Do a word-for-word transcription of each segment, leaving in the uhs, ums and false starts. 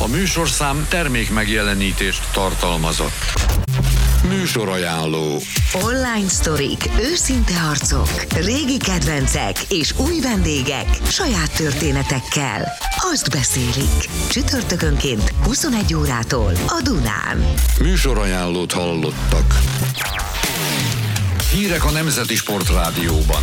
A műsorszám termék megjelenítést tartalmazott. Műsorajánló. Online sztorik, őszinte arcok, régi kedvencek és új vendégek saját történetekkel. Azt beszélik. Csütörtökönként huszonegy órától a Dunán. Műsorajánlót hallottak. Hírek a Nemzeti Sportrádióban.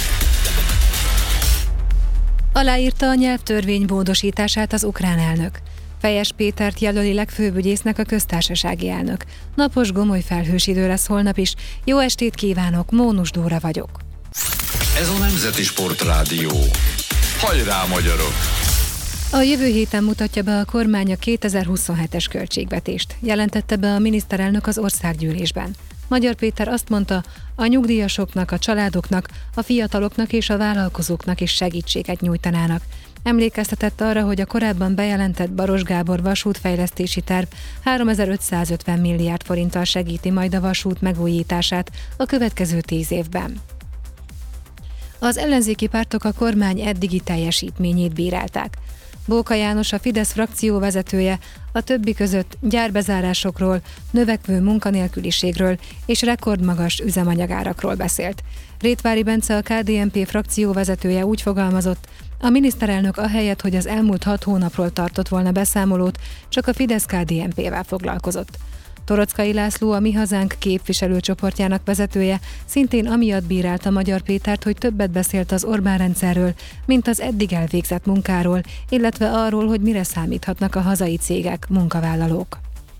Aláírta a nyelvtörvény módosítását az ukrán elnök. Fejes Pétert jelöli legfőbb ügyésznek a köztársasági elnök. Napos, gomoly felhős idő lesz holnap is. Jó estét kívánok, Mónus Dóra vagyok. Ez a Nemzeti Sportrádió. Hajrá, magyarok! A jövő héten mutatja be a kormány a kétezer-huszonhetes költségvetést, jelentette be a miniszterelnök az országgyűlésben. Magyar Péter azt mondta, a nyugdíjasoknak, a családoknak, a fiataloknak és a vállalkozóknak is segítséget nyújtanának. Emlékeztetett arra, hogy a korábban bejelentett Baros Gábor vasútfejlesztési terv háromezer-ötszázötven milliárd forinttal segíti majd a vasút megújítását a következő tíz évben. Az ellenzéki pártok a kormány eddigi teljesítményét bírálták. Bóka János, a Fidesz frakció vezetője a többi között gyárbezárásokról, növekvő munkanélküliségről és rekordmagas üzemanyagárakról beszélt. Rétvári Bence, a ká dé en pé frakció vezetője úgy fogalmazott, a miniszterelnök ahelyett, hogy az elmúlt hat hónapról tartott volna beszámolót, csak a Fidesz-ká dé en pével foglalkozott. Toroczkai László, a Mi Hazánk képviselőcsoportjának vezetője szintén amiatt bírálta Magyar Pétert, hogy többet beszélt az Orbán rendszerről, mint az eddig elvégzett munkáról, illetve arról, hogy mire számíthatnak a hazai cégek, munkavállalók.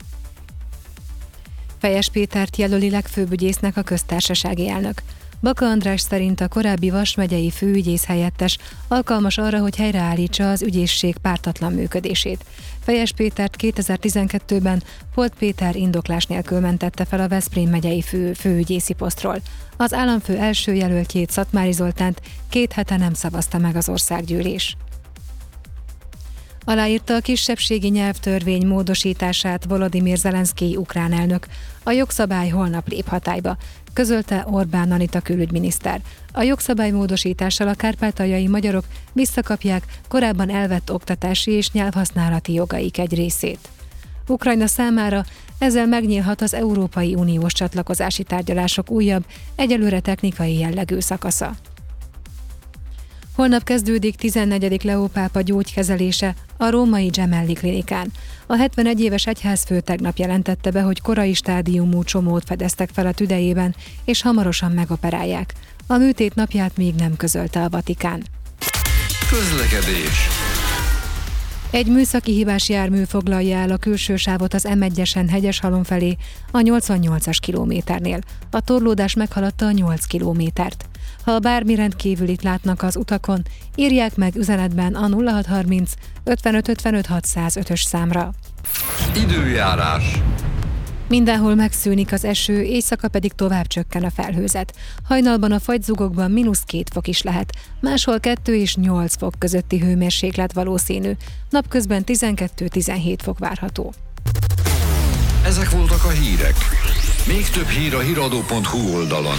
Fejes Pétert jelöli legfőbb ügyésznek a köztársasági elnök. Baka András szerint a korábbi Vas megyei főügyész helyettes alkalmas arra, hogy helyreállítsa az ügyészség pártatlan működését. Fejes Pétert kétezer-tizenkettőben Polt Péter indoklás nélkül mentette fel a Veszprém megyei fő, főügyészi posztról. Az államfő első jelöltjét, Szatmári Zoltánt két hete nem szavazta meg az országgyűlés. Aláírta a kisebbségi nyelvtörvény módosítását Volodymyr Zelenszkij ukrán elnök. A jogszabály holnap lép hatályba, közölte Orbán Anita külügyminiszter. A jogszabály módosítással a kárpátaljai magyarok visszakapják korábban elvett oktatási és nyelvhasználati jogaik egy részét. Ukrajna számára ezzel megnyílhat az Európai Uniós csatlakozási tárgyalások újabb, egyelőre technikai jellegű szakasza. Holnap kezdődik tizennegyedik Leó pápa gyógykezelése a római Gemelli klinikán. A hetvenegy éves egyházfő tegnap jelentette be, hogy korai stádiumú csomót fedeztek fel a tüdejében, és hamarosan megoperálják. A műtét napját még nem közölte a Vatikán. Közlekedés. Egy műszaki hibás jármű foglalja el a külső sávot az em egyesen Hegyeshalom felé a nyolcvannyolcas kilométernél. A torlódás meghaladta a nyolc kilométert. Ha bármi rendkívülit látnak az utakon, írják meg üzenetben a nulla hat harminc ötvenöt ötvenöt hatszázötös számra. Időjárás. Mindenhol megszűnik az eső, éjszaka pedig tovább csökken a felhőzet. Hajnalban a fagyzugokban mínusz két fok is lehet, máshol kettő és nyolc fok közötti hőmérséklet valószínű. Napközben tizenkettő-tizenhét fok várható. Ezek voltak a hírek. Még több hír a híradó pont hú oldalon.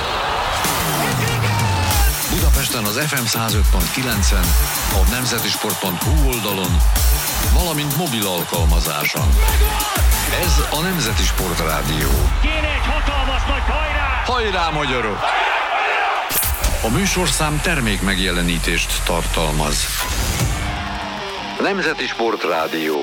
Budapesten az ef em száz öt pont kilencen, a nemzetisport pont hú oldalon, valamint mobil alkalmazáson. Ez a Nemzeti Sportrádió. Kéne egy hatalmas nagy hajrá! Hajrá, magyarok! A műsorszám termék megjelenítést tartalmaz. Nemzeti Sportrádió.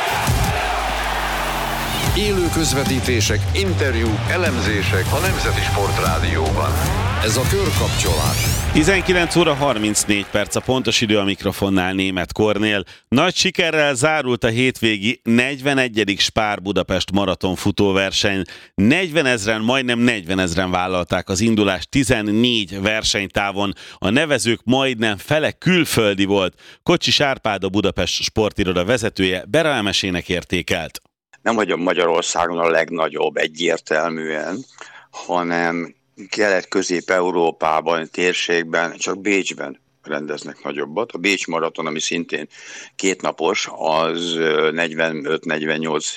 Élő közvetítések, interjúk, elemzések a Nemzeti Sportrádióban. Ez a körkapcsolás. tizenkilenc óra harmincnégy perc a pontos idő, a mikrofonnál Németh Kornél. Nagy sikerrel zárult a hétvégi negyvenegyedik Spár Budapest maraton futóverseny. negyvenezren, majdnem negyvenezren vállalták az indulást tizennégy versenytávon. A nevezők majdnem fele külföldi volt. Kocsis Árpád, a Budapest sportiroda vezetője Bera Emesének értékelt. Nem vagyok Magyarországon a legnagyobb egyértelműen, hanem Kelet-Közép-Európában, térségben, csak Bécsben rendeznek nagyobbat. A Bécs maraton, ami szintén kétnapos, az negyvenöt-negyvennyolc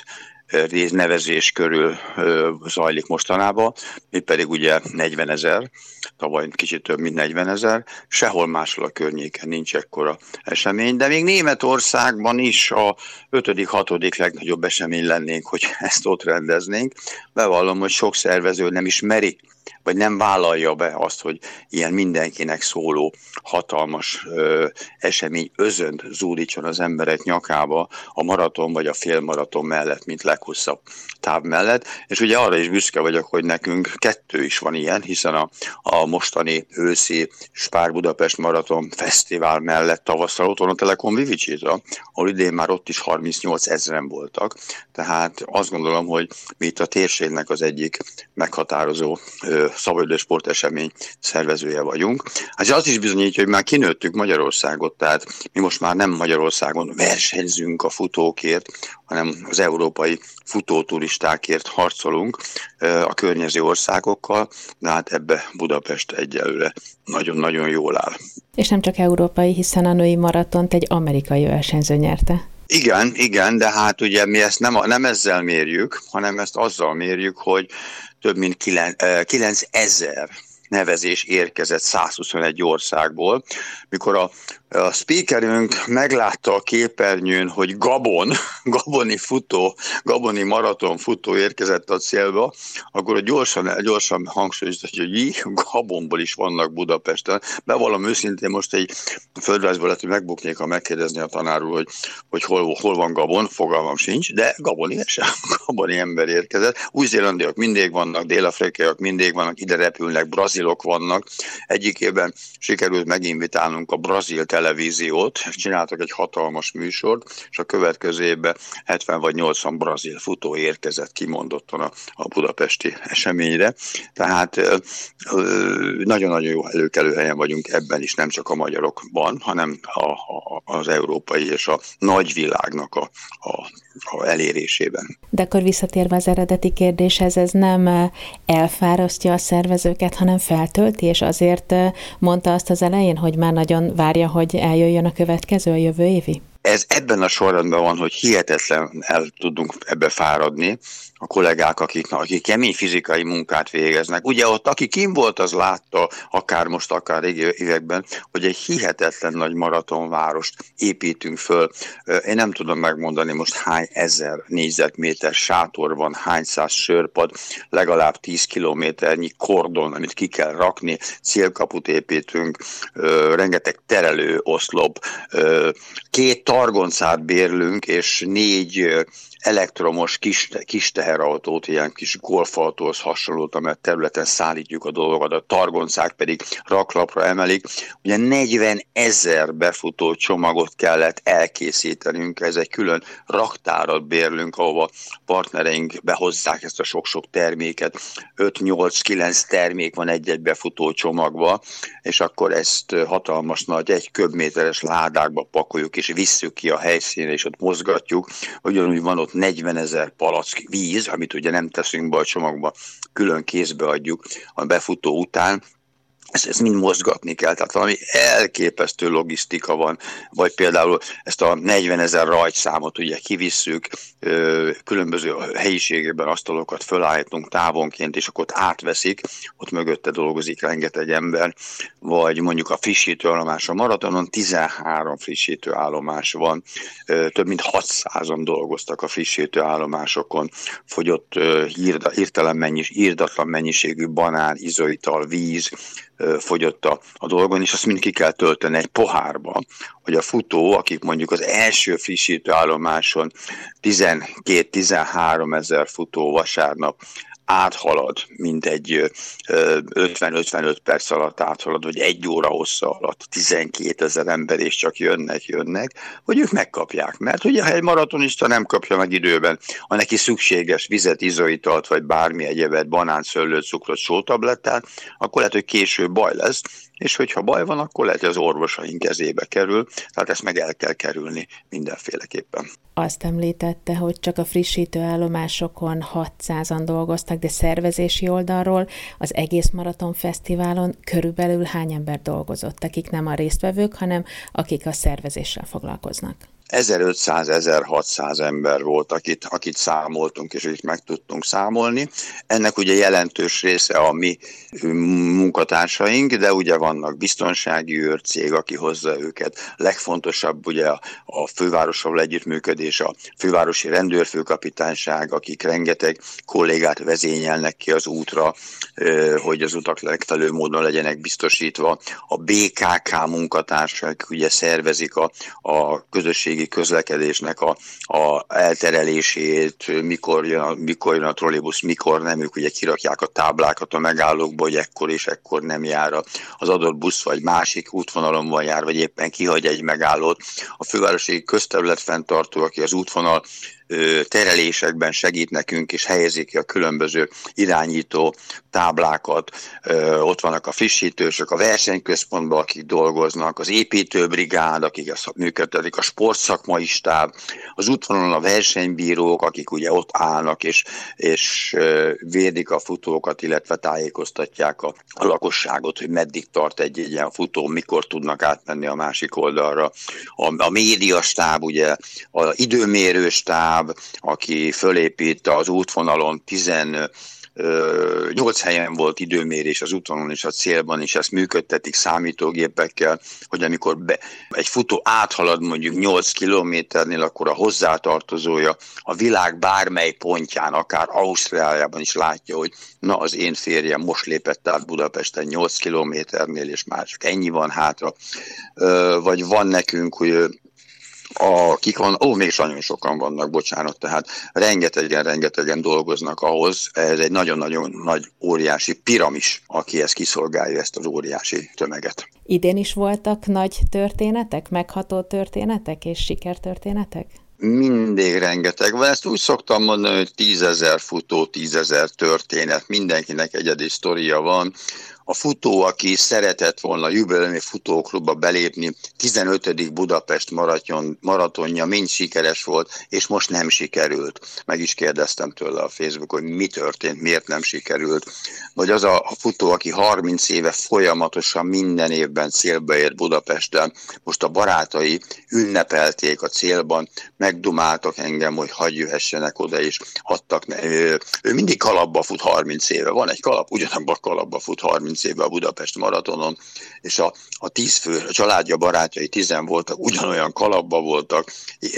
nevezés körül zajlik mostanában, mi pedig ugye negyvenezer, tavaly kicsit több mint negyvenezer, sehol máshol a környéken nincs ekkora esemény, de még Németországban is a ötödik, hatodik legnagyobb esemény lennénk, hogy ezt ott rendeznénk. Bevallom, hogy sok szervező nem is meri, vagy nem vállalja be azt, hogy ilyen mindenkinek szóló hatalmas ö, esemény özönt zúdítson az emberek nyakába a maraton vagy a félmaraton mellett, mint leghosszabb táv mellett. És ugye arra is büszke vagyok, hogy nekünk kettő is van ilyen, hiszen a, a mostani őszi Spár Budapest Maraton Fesztivál mellett tavasszal ott van a Telekom Vivicséta, ahol idén már ott is harmincnyolc ezren voltak. Tehát azt gondolom, hogy mi itt a térségnek az egyik meghatározó ö, szabadidős sportesemény szervezője vagyunk. Ez azt is bizonyítja, hogy már kinőttük Magyarországot, tehát mi most már nem Magyarországon versenyzünk a futókért, hanem az európai futóturistákért harcolunk a környező országokkal, de hát ebbe Budapest egyelőre nagyon-nagyon jól áll. És nem csak európai, hiszen a női maratont egy amerikai versenyző nyerte. Igen, igen, de hát ugye mi ezt nem, nem ezzel mérjük, hanem ezt azzal mérjük, hogy több mint kilencezer nevezés érkezett százhuszonegy országból. Mikor a, a speakerünk meglátta a képernyőn, hogy Gabon, gaboni futó, gaboni maraton futó érkezett a célba, akkor gyorsan, gyorsan hangsúlyozta, hogy így Gabonból is vannak Budapesten. Bevallom őszintén, most egy földrajzból lehet, hogy megbuknék, ha megkérdezni a tanár úr, hogy, hogy hol, hol van Gabon, fogalmam sincs, de gaboni sem, gaboni ember érkezett. Új-zélandiak mindig vannak, dél-afrikaiak mindig vannak, ide repülnek, brazilok vannak. Egyik évben sikerült meginvitálnunk a brazil televíziót, csináltak egy hatalmas műsort, és a következő évben hetven vagy nyolcvan brazil futó érkezett kimondottan a, a budapesti eseményre. Tehát nagyon-nagyon jó előkelő helyen vagyunk ebben is, nem csak a magyarokban, hanem a, a, az európai és a nagyvilágnak a, a, a elérésében. De akkor visszatérve az eredeti kérdéshez, ez nem elfárasztja a szervezőket, hanem feltölti, és azért mondta azt az elején, hogy már nagyon várja, hogy eljöjjön a következő, a jövő évi? Ez ebben a sorrendben van, hogy hihetetlen el tudunk ebbe fáradni a kollégák, akik, akik kemény fizikai munkát végeznek. Ugye ott, aki kim volt, az látta, akár most, akár régi években, hogy egy hihetetlen nagy maratonvárost építünk föl. Én nem tudom megmondani most hány ezer négyzetméter sátor van, hány száz sörpad, legalább tíz kilométernyi kordon, amit ki kell rakni, célkaput építünk, rengeteg terelő oszlop, két targoncát bérlünk, és négy elektromos kis, kis teherautót, ilyen kis golfautóhoz hasonlót, amelyet területen szállítjuk a dolgokat, a targoncák pedig raklapra emelik. Ugye negyven ezer befutó csomagot kellett elkészítenünk, ez egy külön raktárat bérlünk, ahova partnereink behozzák ezt a sok-sok terméket. öt-nyolc-kilenc termék van egy-egy befutó csomagba, és akkor ezt hatalmas nagy, egy köbméteres ládákba pakoljuk, és visszük ki a helyszínre, és ott mozgatjuk. Ugyanúgy van ott negyvenezer palack víz, amit ugye nem teszünk be a csomagba, külön kézbe adjuk a befutó után. Ezt, ezt mind mozgatni kell, tehát valami elképesztő logisztika van, vagy például ezt a negyvenezer rajtszámot ugye kivisszük, különböző helyiségében asztalokat fölállítunk távonként, és akkor ott átveszik, ott mögötte dolgozik rengeteg ember, vagy mondjuk a frissítőállomás a maratonon, tizenhárom frissítőállomás van, több mint hatszázan dolgoztak a frissítőállomásokon, fogyott hirtelen mennyis, írdatlan mennyiségű banán, izoital, víz, fogyott a, a dolgon, és azt mind ki kell tölteni egy pohárba, hogy a futó, akik mondjuk az első frissítőállomáson tizenkét-tizenhárom ezer futó vasárnap áthalad, mint egy ötven-ötvenöt perc alatt áthalad, vagy egy óra hossza alatt tizenkétezer ember, és csak jönnek, jönnek, hogy ők megkapják. Mert ugye, ha egy maratonista nem kapja meg időben a neki szükséges vizet, izoitalt, vagy bármi egyebet, banán, szőlőt, cukrot, sótablettát, akkor lehet, hogy később baj lesz, és hogyha baj van, akkor lehet, hogy az orvosaink kezébe kerül, tehát ezt meg el kell kerülni mindenféleképpen. Azt említette, hogy csak a frissítőállomásokon hatszázan dolgoztak, de szervezési oldalról az egész Maraton Fesztiválon körülbelül hány ember dolgozott, akik nem a résztvevők, hanem akik a szervezéssel foglalkoznak? ezerötszáz-ezerhatszáz ember volt, akit, akit számoltunk, és akit meg tudtunk számolni. Ennek ugye jelentős része a mi munkatársaink, de ugye vannak biztonsági őrcég, aki hozza őket. Legfontosabb ugye a, a fővárossal együttműködés, a fővárosi rendőrfőkapitányság, akik rengeteg kollégát vezényelnek ki az útra, hogy az utak legfelelőbb módon legyenek biztosítva. A bé ká ká munkatársak ugye szervezik a, a közösségi közlekedésnek a, a elterelését, mikor jön, a, mikor jön a trollibusz, mikor nem, ők ugye kirakják a táblákat a megállókba, hogy ekkor és ekkor nem jár az adott busz, vagy másik útvonalon van jár, vagy éppen kihagy egy megállót. A fővárosi közterület fenntartó, aki az útvonal terelésekben segít nekünk, és helyezik ki a különböző irányító táblákat. Ott vannak a frissítősök, a versenyközpontban, akik dolgoznak, az építőbrigád, akik ezt működtetik, a sportszakmai stáb, az útvonalon a versenybírók, akik ugye ott állnak, és, és védik a futókat, illetve tájékoztatják a, a lakosságot, hogy meddig tart egy, egy ilyen futó, mikor tudnak átmenni a másik oldalra. A, a médiastáb, ugye, az időmérő stáb, aki fölépít az útvonalon tizennyolc helyen volt időmérés az útvonalon és a célban, és ezt működtetik számítógépekkel, hogy amikor be, egy futó áthalad mondjuk nyolc kilométernél, akkor a hozzátartozója a világ bármely pontján, akár Ausztráliában is látja, hogy na, az én férjem most lépett át Budapesten nyolc kilométernél, és már csak ennyi van hátra. Vagy van nekünk, hogy A, kik van, ó, még nagyon sokan vannak, bocsánat, tehát rengetegen, rengetegen dolgoznak ahhoz, ez egy nagyon-nagyon nagy, óriási piramis, aki ezt kiszolgálja, ezt az óriási tömeget. Idén is voltak nagy történetek, megható történetek és sikertörténetek? Mindig rengeteg van. Ezt úgy szoktam mondani, hogy tízezer futó, tízezer történet, mindenkinek egyedi sztoria van. A futó, aki szeretett volna jubileumi futóklubba belépni, tizenötödik Budapest maraton, maratonja mind sikeres volt, és most nem sikerült. Meg is kérdeztem tőle a Facebookon, hogy mi történt, miért nem sikerült. Vagy az a, a futó, aki harminc éve folyamatosan minden évben célba ért Budapesten, most a barátai ünnepelték a célban, megdumáltak engem, hogy hadd jöhessenek oda, és adtak. Ne, ő, ő mindig kalapba fut harminc éve. Van egy kalap, ugyanabban a kalapba fut harminc éve a Budapest maratonon, és a, a tíz fő, a családja, barátjai tizen voltak, ugyanolyan kalapba voltak,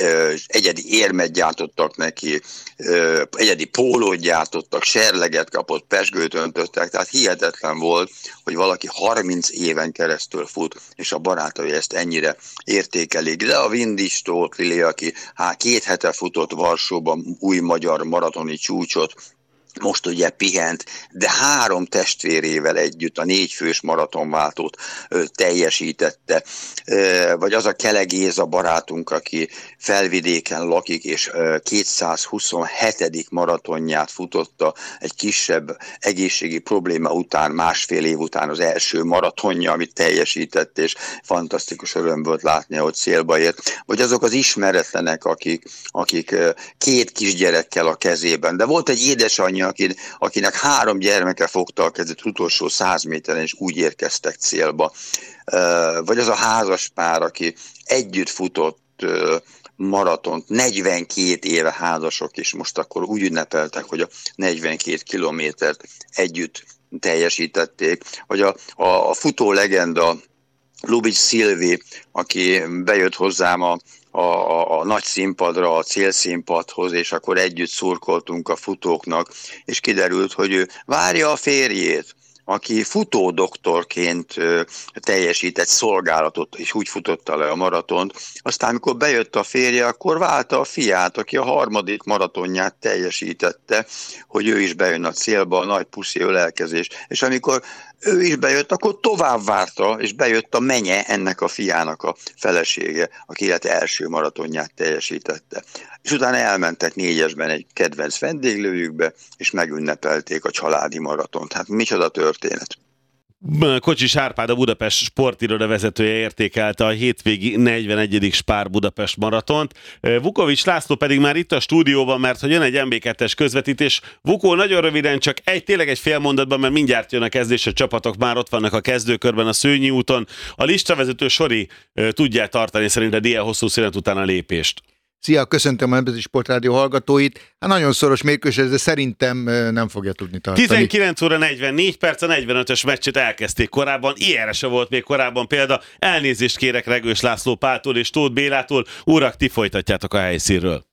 egyedi érmet gyártottak neki, egyedi pólót gyártottak, serleget kapott, pezsgőt öntöttek, tehát hihetetlen volt, hogy valaki harminc éven keresztül fut, és a barátai ezt ennyire értékelik. De a Vindis Tóth Lili, aki hát két hete futott Varsóban új magyar maratoni csúcsot, most ugye pihent, de három testvérével együtt a négyfős maratonváltót ö, teljesítette. Ö, vagy az a Kele Géza barátunk, aki Felvidéken lakik, és ö, kétszázhuszonhetedik maratonját futotta egy kisebb egészségi probléma után, másfél év után az első maratonja, amit teljesített, és fantasztikus öröm volt látni, hogy célba ért. Vagy azok az ismeretlenek, akik, akik ö, két kisgyerekkel a kezében. De volt egy édesanyja, akinek három gyermeke fogta a kezét utolsó száz méteren, és úgy érkeztek célba. Vagy az a házas pár, aki együtt futott maratont, negyvenkét éve házasok, és most akkor úgy ünnepeltek, hogy a negyvenkét kilométert együtt teljesítették. Vagy a, a, a futó legenda Lubitsch Szilvi, aki bejött hozzám a A, a, a nagy színpadra, a célszínpadhoz, és akkor együtt szurkoltunk a futóknak, és kiderült, hogy ő várja a férjét, aki futódoktorként teljesített szolgálatot, és úgy futotta le a maratont. Aztán, amikor bejött a férje, akkor válta a fiát, aki a harmadik maratonját teljesítette, hogy ő is bejön a célba, a nagy puszi ölelkezés. És amikor ő is bejött, akkor tovább várta, és bejött a menye ennek a fiának a felesége, aki élete első maratonját teljesítette. És utána elmentek négyesben egy kedvenc vendéglőjükbe, és megünnepelték a családi maratont. Hát micsoda történet. Kocsis Árpád, a Budapest sportiroda vezetője értékelte a hétvégi negyvenegyedik Spár Budapest maratont. Vukovics László pedig már itt a stúdióban, mert hogy jön egy em bé kettes közvetítés. Vukó, nagyon röviden, csak egy, tényleg egy fél mondatban, mert mindjárt jön a kezdés, a csapatok már ott vannak a kezdőkörben a Szőnyi úton. A listavezető Sori tudják tartani szerintem ilyen hosszú szünet után a lépést. Szia, köszöntöm a Nemzeti Sportrádió hallgatóit. Hát nagyon szoros mérkőzés, de szerintem nem fogja tudni tartani. tizenkilenc óra negyvennégy perc, a negyvenötös meccset elkezdték korábban, ilyenre se volt még korábban példa. Elnézést kérek Regős László Páltól és Tóth Bélától. Urak, ti folytatjátok a helyszínről.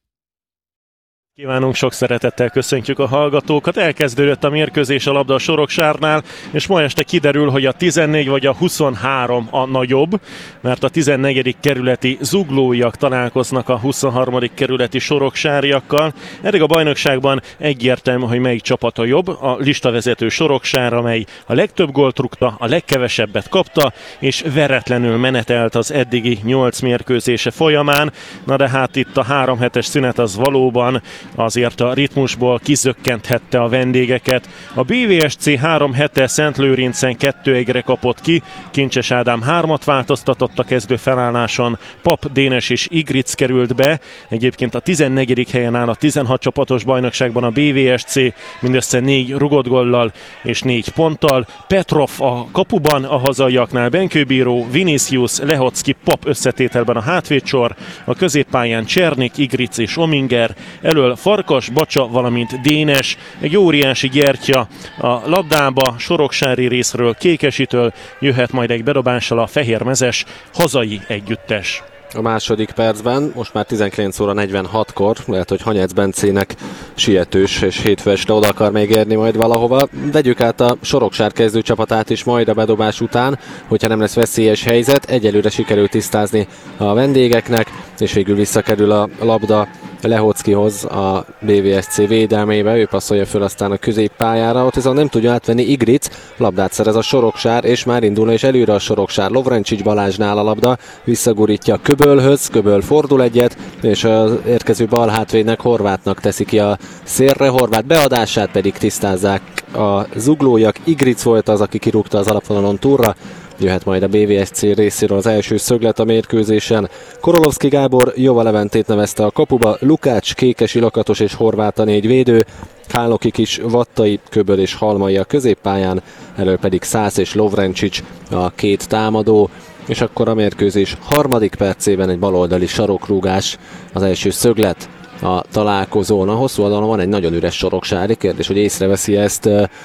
Kívánunk, sok szeretettel köszöntjük a hallgatókat. Elkezdődött a mérkőzés a labda a Soroksárnál, és ma este kiderül, hogy a tizennégy vagy a huszonhárom a nagyobb, mert a tizennegyedik kerületi zuglóiak találkoznak a huszonharmadik kerületi soroksáriakkal. Eddig a bajnokságban egyértelmű, hogy melyik csapat a jobb. A listavezető Soroksár, amely a legtöbb gólt rúgta, a legkevesebbet kapta, és veretlenül menetelt az eddigi nyolc mérkőzése folyamán. Na de hát itt a három hetes szünet az valóban azért a ritmusból kizökkenthette a vendégeket. A bé vé es cé három hete Szentlőrincen kettő egyre kapott ki, Kincses Ádám hármat változtatott a kezdő felálláson, Pap, Dénes és Igric került be. Egyébként a tizennegyedik helyen áll a tizenhat csapatos bajnokságban a bé vé es cé, mindössze négy rugott góllal és négy ponttal. Petrov a kapuban, a hazaiaknál Benkőbíró, Vinicius, Lehocki, Pap összetételben a hátvédsor, a középpályán Csernik, Igric és Ominger, elől Farkas, Bacsa, valamint Dénes, egy óriási gyertya a labdába, soroksári részről Kékesitől jöhet majd egy bedobással a fehérmezes hazai együttes. A második percben, most már tizenkilenc óra negyvenhatkor, lehet, hogy Hanyec Bencének sietős, és hétfő este oda akar még érni majd valahova. Vegyük át a Soroksár kezdőcsapatát is majd a bedobás után, hogyha nem lesz veszélyes helyzet. Egyelőre sikerült tisztázni a vendégeknek, és végül visszakerül a labda Lehockihoz a bé vé es cé védelmébe, ő passzolja föl aztán a középpályára, ott viszont nem tudja átvenni Igric, labdát szerez a Soroksár, és már indulna és előre a Soroksár. Lovrencsics Balázsnál a labda, visszagurítja Köbölhöz, Köböl fordul egyet, és az érkező bal hátvédnek, Horvátnak teszi ki a szélre, Horvát beadását pedig tisztázzák a zuglóiak. Igric volt az, aki kirúgta az alapvonalon túlra. Jöhet majd a bé vé es cé részéről az első szöglet a mérkőzésen. Korolovszki Gábor Jova Leventét nevezte a kapuba, Lukács, Kékesi, Lakatos és Horváth a négy védő, Hálokik is, Vattai, Köböl és Halmai a középpályán, elől pedig Szász és Lovrencsics a két támadó, és akkor a mérkőzés harmadik percében egy baloldali sarokrúgás, az első szöglet a találkozón. A hosszú oldalon van egy nagyon üres soroksári, kérdés, hogy észreveszi ezt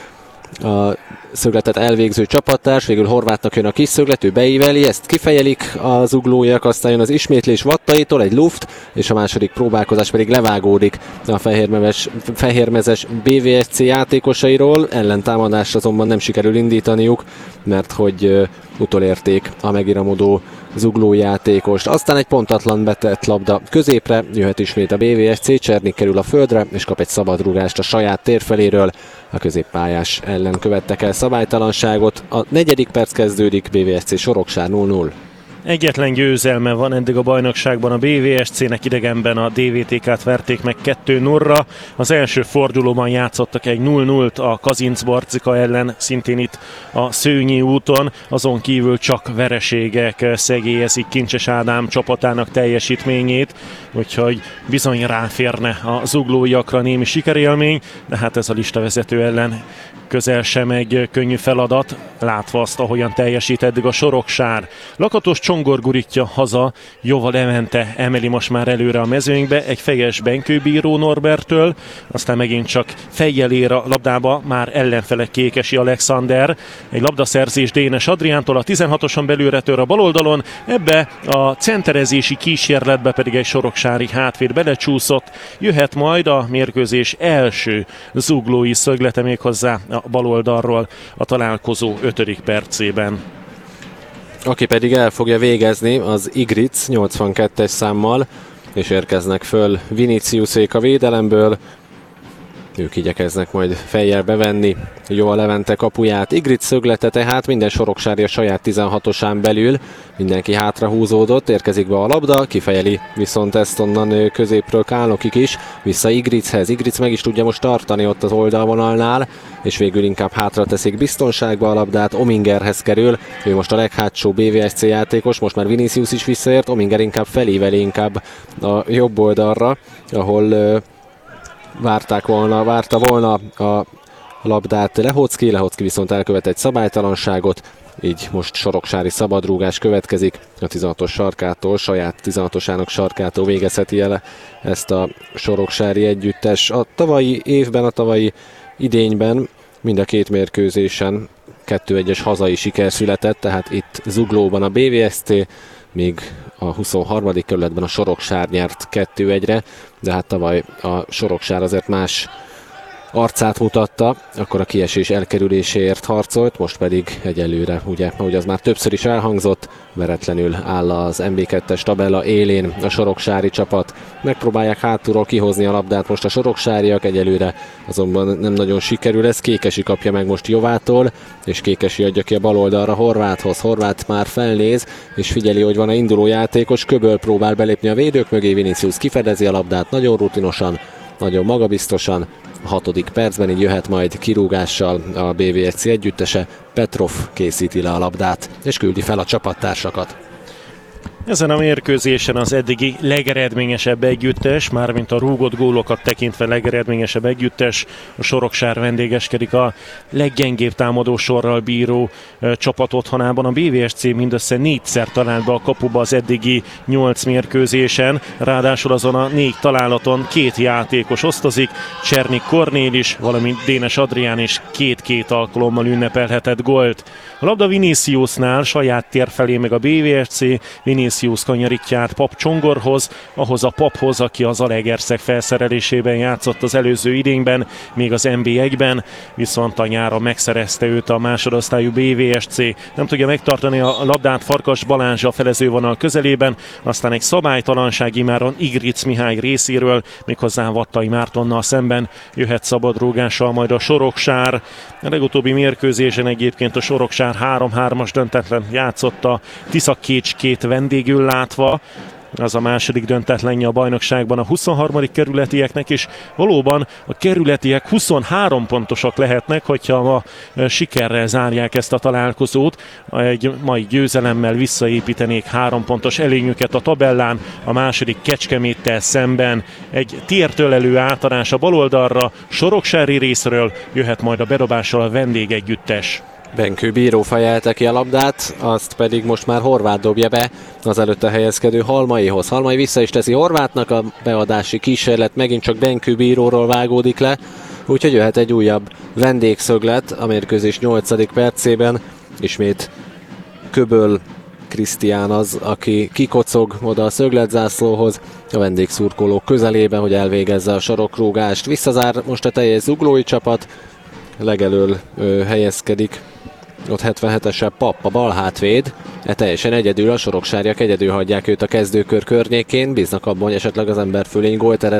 a szögletet elvégző csapattárs, végül Horvátnak jön a kis szöglet, ő beíveli, ezt kifejelik az zuglóiak, aztán jön az ismétlés Vattaitól, egy luft, és a második próbálkozás pedig levágódik a fehérmezes, fehérmezes bé vé es cé játékosairól, ellentámadást azonban nem sikerül indítaniuk, mert hogy utolérték a megiramodó zugló játékost. Aztán egy pontatlan betett labda középre, jöhet ismét a bé vé es cé, Csernik kerül a földre, és kap egy szabadrúgást a saját térfeléről. A középpályás ellen követtek el szabálytalanságot. A negyedik perc kezdődik, bé vé es cé Soroksár nulla nulla. Egyetlen győzelme van eddig a bajnokságban a bé vé es cének, idegenben a dé vé té ká-t verték meg kettő nullra. Az első fordulóban játszottak egy nulla nullt a Kazincbarcika ellen, szintén itt a Szőnyi úton, azon kívül csak vereségek szegélyezik Kincses Ádám csapatának teljesítményét, úgyhogy bizony ráférne a zuglóiakra némi sikerélmény, de hát ez a listavezető ellen közel sem egy könnyű feladat, látva azt, ahogyan teljesít eddig a Soroksár. Lakatos Csongor gurítja haza, Jova Levente emeli most már előre a mezőnybe, egy fejes Benkőbíró Norberttől, aztán megint csak fejjel ér a labdába, már ellenfele Kékesi Alexander, egy labdaszerzés Dénes Adriántól, a tizenhatoson belőle tör a baloldalon, ebbe a centerezési kísérletbe pedig egy soroksári hátvéd belecsúszott, jöhet majd a mérkőzés első zuglói szöglete méghozzá a baloldalról a találkozó ötödik percében. Aki pedig el fogja végezni, az Igric nyolcvankettes számmal, és érkeznek föl Viniciusék a védelemből. ők igyekeznek majd fejjel bevenni jó a Levente kapuját. Igric szöglete tehát minden soroksári a saját tizenhatosán belül, mindenki hátra húzódott, érkezik be a labda, kifejeli viszont ezt onnan középről Kálnokik is, vissza Igrichez. Igric meg is tudja most tartani ott az oldalvonalnál, és végül inkább hátra teszik biztonságba a labdát, Omingerhez kerül, ő most a leghátsó bé vé es cé játékos, most már Vinicius is visszaért, Ominger inkább felíveli inkább a jobb oldalra, ahol várták volna, várta volna a labdát Lehocki, Lehocki viszont elkövet egy szabálytalanságot, így most soroksári szabadrúgás következik, a tizenhatos sarkától, saját tizenhatosának sarkától végezheti el ezt a soroksári együttes. A tavalyi évben, a tavalyi idényben mind a két mérkőzésen kettő egyes hazai siker született, tehát itt Zuglóban a bé vé es cé, míg a huszonharmadik kerületben a Soroksár nyert kettő egyre, de hát tavaly a Soroksár azért más arcát mutatta, akkor a kiesés elkerüléséért harcolt, most pedig egyelőre, ugye, ahogy az már többször is elhangzott, veretlenül áll az em bé kettes tabella élén a soroksári csapat. Megpróbálják hátulról kihozni a labdát most a soroksáriak, egyelőre azonban nem nagyon sikerül ez. Kékesi kapja meg most Jovától, és Kékesi adja ki a bal oldalra Horváthoz. Horvát már felnéz, és figyeli, hogy van a induló játékos, Köböl próbál belépni a védők mögé, Vinicius kifedezi a labdát nagyon rutinosan, nagyon magabiztosan. A hatodik percben így jöhet majd kirúgással a bé vé es cé együttese, Petrov készíti le a labdát, és küldi fel a csapattársakat. Ezen a mérkőzésen az eddigi legeredményesebb együttes, mármint a rúgott gólokat tekintve legeredményesebb együttes, a Soroksár vendégeskedik a leggyengébb támadó sorral bíró e, csapat otthonában. A bé vé es cé mindössze négyszer talált be a kapuba az eddigi nyolc mérkőzésen, ráadásul azon a négy találaton két játékos osztozik, Csernik Kornélis, valamint Dénes Adrián is két-két alkalommal ünnepelhetett gólt. A labda Viniciusnál saját tér felé meg a bé vé es cé, Vinicius kanyarítja át Pap Csongorhoz, ahhoz a Paphoz, aki az Zalaegerszeg felszerelésében játszott az előző idényben, még az en bé egyben, viszont a nyáron megszerezte őt a másodosztályú bé vé es cé. Nem tudja megtartani a labdát Farkas Balázs a felezővonal közelében, aztán egy szabálytalanság imáron Igric Mihály részéről, méghozzá Vattai Mártonnal szemben jöhet szabadrúgással majd a Soroksár. A legutóbbi mérkőzésen egyébként a Soroksár három-hármas döntetlen játszott a Tisza Kécskét vendégül látva, az a második döntetlenje a bajnokságban a huszonharmadik kerületieknek, és valóban a kerületiek huszonhárom pontosak lehetnek, hogyha ma sikerrel zárják ezt a találkozót, egy mai győzelemmel visszaépítenék három pontos előnyüket a tabellán, a második Kecskeméttel szemben. Egy tértől átadás a baloldalra, Soroksári részről jöhet majd a bedobással a vendégegyüttes. Benkő bíró fejelte ki a labdát, azt pedig most már Horváth dobja be az előtte helyezkedő Halmaihoz. Halmai vissza is teszi Horvátnak, a beadási kísérlet megint csak Benkő bíróról vágódik le, úgyhogy jöhet egy újabb vendégszöglet a mérkőzés nyolcadik percében. Ismét Köböl Krisztián az, aki kikocog oda a szögletzászlóhoz, a vendégszurkolók közelében, hogy elvégezze a sarokrúgást. Visszazár most a teljes zuglói csapat, legelől ö, helyezkedik ott hetvenhetesebb Papp, a bal hátvéd, e teljesen egyedül, a soroksáriak egyedül hagyják őt a kezdőkör környékén, bíznak abban, hogy esetleg az emberfölény gólt ered